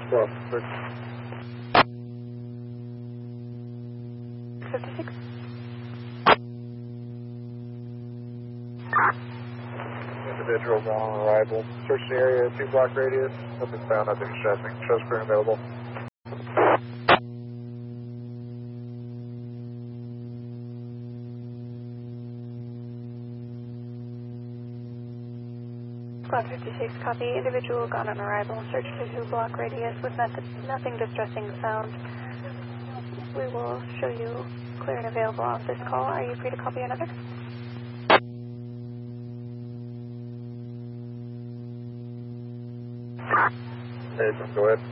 12, 56. Individuals on arrival. Search the area, 2-block radius. Nothing found, nothing distressing. Show screen available. Squad 56, copy. Individual gone on arrival. Search the 2-block radius with nothing distressing found. We will show you clear and available on this call. Are you free to copy another? Jason, go ahead.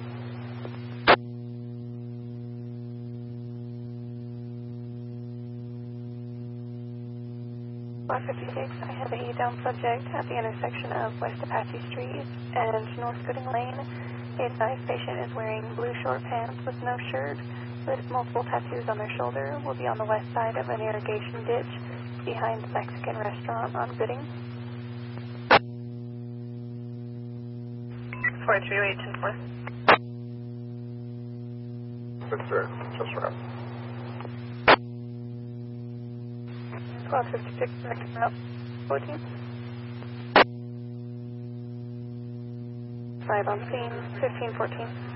Squad 56, I have a down subject at the intersection of West Apache Street and North Gooding Lane. The advised patient is wearing blue short pants with no shirt with multiple tattoos on their shoulder. Will be on the west side of an irrigation ditch behind the Mexican restaurant on Gooding. 43824. Good, sir. Just right. Squad 56, directed route 14. 5 on scene, 1514.